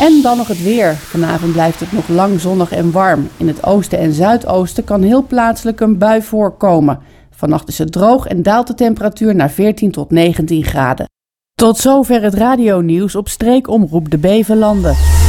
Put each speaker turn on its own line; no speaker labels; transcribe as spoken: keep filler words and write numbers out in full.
En dan nog het weer. Vanavond blijft het nog lang zonnig en warm. In het oosten en zuidoosten kan heel plaatselijk een bui voorkomen. Vannacht is het droog en daalt de temperatuur naar veertien tot negentien graden. Tot zover het radionieuws op streekomroep de Beverlanden.